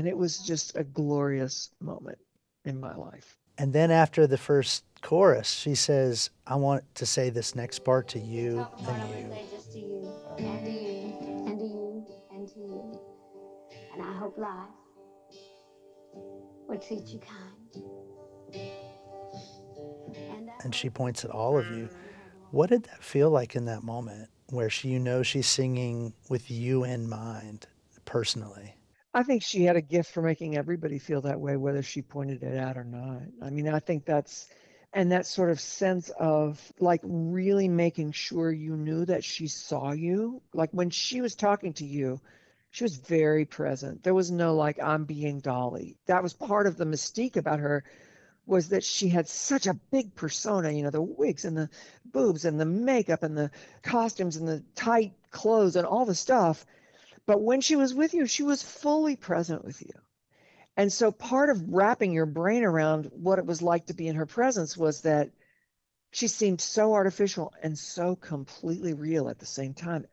And it was just a glorious moment in my life. And then after the first chorus, she says, I want to say this next part to The you top and part I'm gonna you. say just to you, and to you, and to you, and to you. And I hope life will treat you kind. And I And she hope points at all of you. you have a long What did that feel like in that moment where she's singing with you in mind personally? I think she had a gift for making everybody feel that way, whether she pointed it out or not. I mean, I think and that sort of sense of like really making sure you knew that she saw you. Like when she was talking to you, she was very present. There was no like, I'm being Dolly. That was part of the mystique about her, was that she had such a big persona, the wigs and the boobs and the makeup and the costumes and the tight clothes and all the stuff. But when she was with you, she was fully present with you. And so part of wrapping your brain around what it was like to be in her presence was that she seemed so artificial and so completely real at the same time.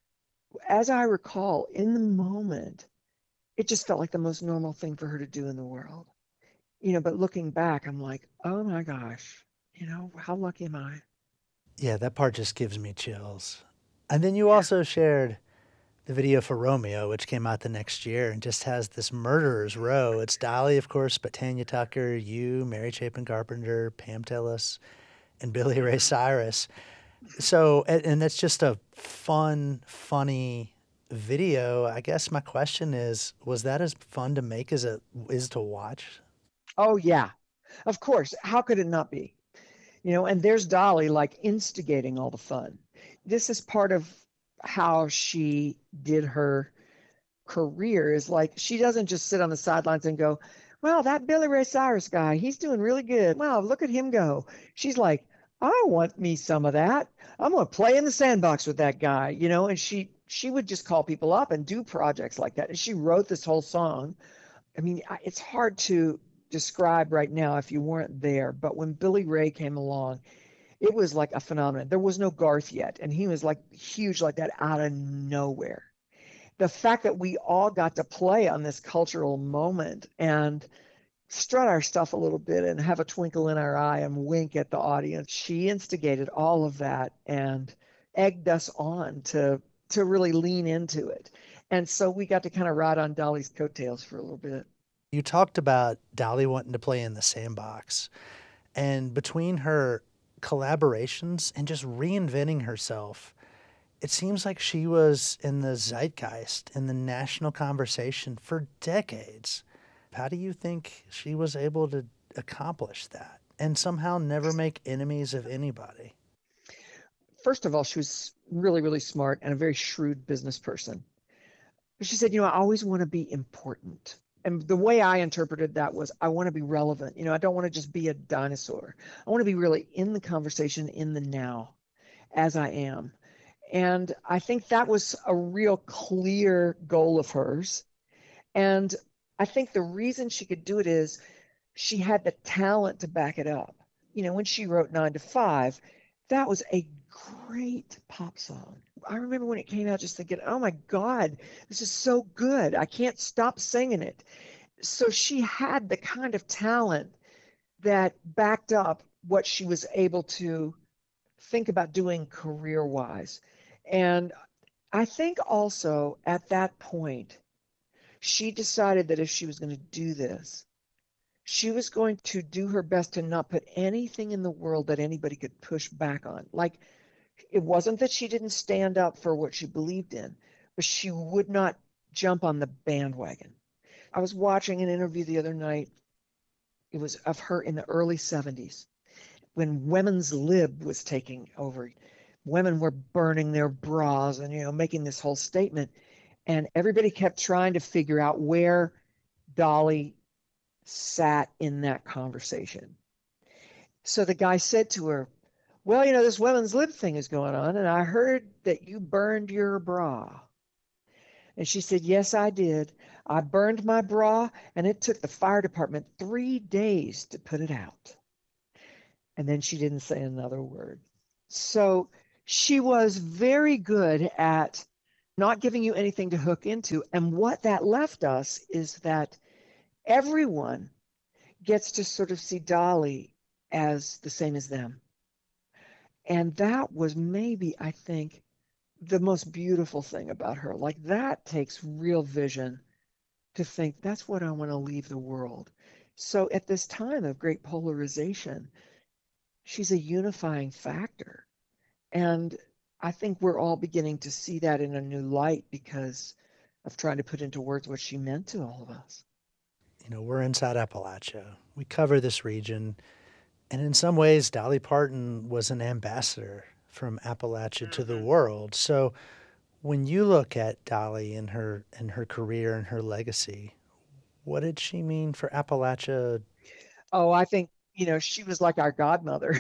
As I recall, in the moment, it just felt like the most normal thing for her to do in the world. But looking back, I'm like, oh my gosh, how lucky am I? Yeah, that part just gives me chills. And then you Yeah. also shared the video for Romeo, which came out the next year and just has this murderer's row. It's Dolly, of course, but Tanya Tucker, you, Mary Chapin Carpenter, Pam Tillis, and Billy Ray Cyrus. So, and that's just a fun, funny video. I guess my question is, was that as fun to make as it is to watch? Oh, yeah. Of course. How could it not be? And there's Dolly like instigating all the fun. This is part of how she did her career, is like she doesn't just sit on the sidelines and go, well, that Billy Ray Cyrus guy, he's doing really good. Wow, look at him go. She's like, I want me some of that. I'm going to play in the sandbox with that guy, and she would just call people up and do projects like that. And she wrote this whole song. I mean, it's hard to describe right now if you weren't there, but when Billy Ray came along, it was like a phenomenon. There was no Garth yet, and he was like huge like that out of nowhere. The fact that we all got to play on this cultural moment and strut our stuff a little bit and have a twinkle in our eye and wink at the audience. She instigated all of that and egged us on to really lean into it. And so we got to kind of ride on Dolly's coattails for a little bit. You talked about Dolly wanting to play in the sandbox, and between her collaborations and just reinventing herself, it seems like she was in the zeitgeist, in the national conversation for decades. How do you think she was able to accomplish that and somehow never make enemies of anybody? First of all, she was really, really smart and a very shrewd business person. But she said, I always want to be important. And the way I interpreted that was I want to be relevant. I don't want to just be a dinosaur. I want to be really in the conversation in the now as I am. And I think that was a real clear goal of hers. And I think the reason she could do it is she had the talent to back it up. When she wrote 9 to 5, that was a great pop song. I remember when it came out just thinking, oh my God, this is so good. I can't stop singing it. So she had the kind of talent that backed up what she was able to think about doing career wise. And I think also at that point, she decided that if she was going to do this, she was going to do her best to not put anything in the world that anybody could push back on. Like, it wasn't that she didn't stand up for what she believed in, but she would not jump on the bandwagon. I was watching an interview the other night. It was of her in the early 70s when women's lib was taking over. Women were burning their bras and, making this whole statement. And everybody kept trying to figure out where Dolly sat in that conversation. So the guy said to her, well, this women's lib thing is going on, and I heard that you burned your bra. And she said, yes, I did. I burned my bra, and it took the fire department 3 days to put it out. And then she didn't say another word. So she was very good at not giving you anything to hook into. And what that left us is that everyone gets to sort of see Dolly as the same as them. And that was maybe, I think, the most beautiful thing about her. Like, that takes real vision to think that's what I want to leave the world. So at this time of great polarization, she's a unifying factor. And I think we're all beginning to see that in a new light because of trying to put into words what she meant to all of us. You know, we're inside Appalachia. We cover this region. And in some ways, Dolly Parton was an ambassador from Appalachia to the world. So when you look at Dolly and her career and her legacy, what did she mean for Appalachia? Oh, I think, she was like our godmother.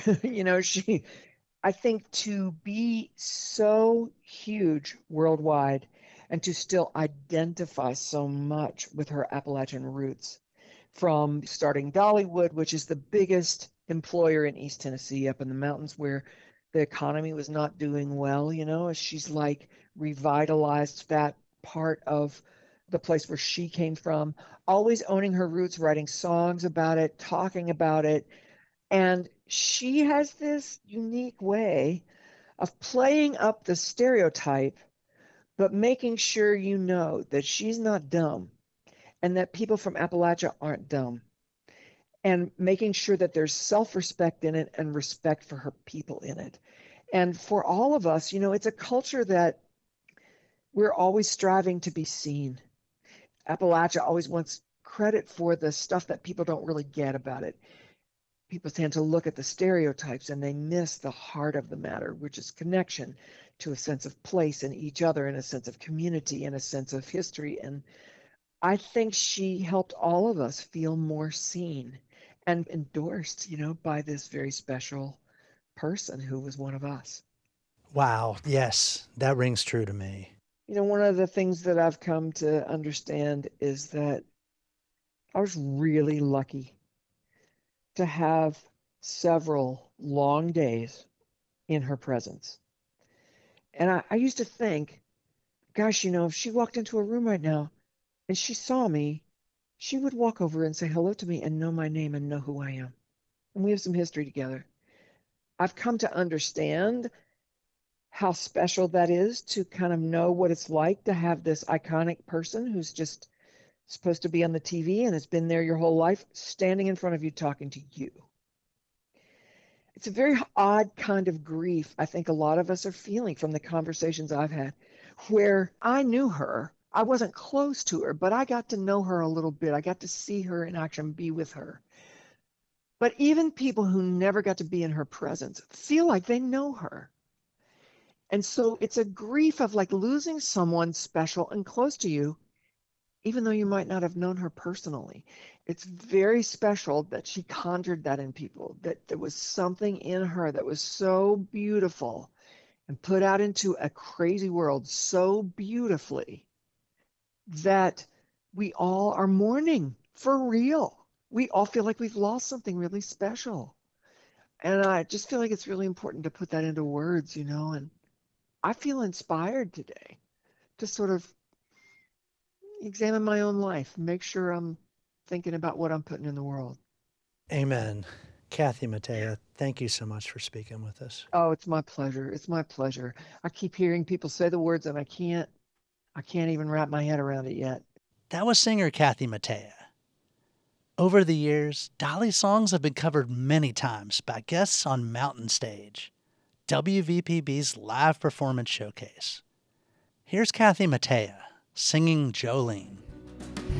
I think to be so huge worldwide and to still identify so much with her Appalachian roots, from starting Dollywood, which is the biggest employer in East Tennessee up in the mountains where the economy was not doing well, she's like revitalized that part of the place where she came from, always owning her roots, writing songs about it, talking about it. And she has this unique way of playing up the stereotype, but making sure you know that she's not dumb and that people from Appalachia aren't dumb, and making sure that there's self-respect in it and respect for her people in it. And for all of us, it's a culture that we're always striving to be seen. Appalachia always wants credit for the stuff that people don't really get about it. People tend to look at the stereotypes and they miss the heart of the matter, which is connection to a sense of place in each other, and a sense of community, and a sense of history. And I think she helped all of us feel more seen and endorsed, by this very special person who was one of us. Wow, yes, that rings true to me. One of the things that I've come to understand is that I was really lucky to have several long days in her presence. And I used to think, gosh, if she walked into a room right now and she saw me, she would walk over and say hello to me and know my name and know who I am. And we have some history together. I've come to understand how special that is, to kind of know what it's like to have this iconic person who's just supposed to be on the TV and has been there your whole life, standing in front of you talking to you. It's a very odd kind of grief I think a lot of us are feeling from the conversations I've had, where I knew her. I wasn't close to her, but I got to know her a little bit. I got to see her in action, be with her. But even people who never got to be in her presence feel like they know her. And so it's a grief of like losing someone special and close to you, even though you might not have known her personally. It's very special that she conjured that in people, that there was something in her that was so beautiful and put out into a crazy world so beautifully that we all are mourning for real. We all feel like we've lost something really special. And I just feel like it's really important to put that into words, and I feel inspired today to sort of examine my own life, make sure I'm thinking about what I'm putting in the world. Amen. Kathy Mattea, thank you so much for speaking with us. Oh, it's my pleasure. It's my pleasure. I keep hearing people say the words and I can't even wrap my head around it yet. That was singer Kathy Mattea. Over the years, Dolly's songs have been covered many times by guests on Mountain Stage, WVPB's live performance showcase. Here's Kathy Mattea singing Jolene.